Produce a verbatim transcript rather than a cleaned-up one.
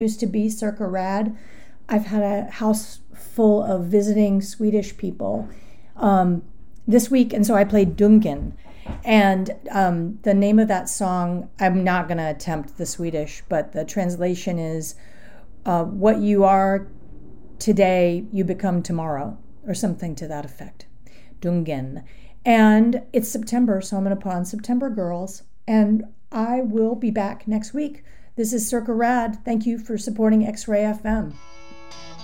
Used to be Circa Rad. I've had a house full of visiting Swedish people um, this week, and so I played Duncan. And um, the name of that song, I'm not going to attempt the Swedish, but the translation is, uh, what you are today, you become tomorrow, or something to that effect. Dungan. And it's September, so I'm going to put on September Girls, and I will be back next week. This is Circa Rad. Thank you for supporting X-Ray F M.